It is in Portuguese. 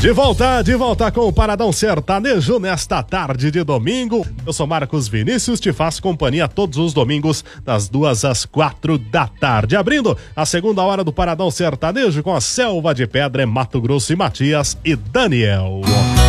De volta com o Paradão Sertanejo nesta tarde de domingo. Eu sou Marcos Vinícius, te faço companhia todos os domingos das 2 às 4 da tarde. Abrindo a segunda hora do Paradão Sertanejo com a Selva de Pedra, Mato Grosso e Matias e Daniel.